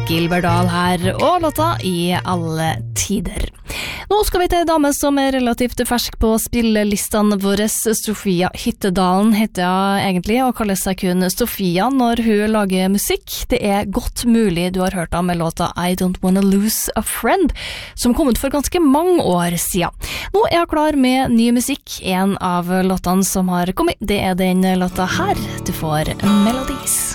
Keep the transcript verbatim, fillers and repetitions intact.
Gilbert Dahl her, og låta I alle tider. Nå skal vi til en dame som er relativt fersk på spillelistene våre. Sofia Hyttedalen heter hun egentlig, og kaller seg kun Sofia når hun lager musikk. Det er godt mulig du har hørt henne med låta I Don't Wanna Lose a Friend, som kom ut for ganske mange år siden. Nå er hun klar med ny musikk. En av låtene som har kommet, det er den låta her. Du får Melodies.